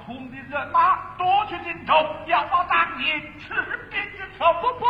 冲的人马夺取荆州，要把当年赤壁之仇不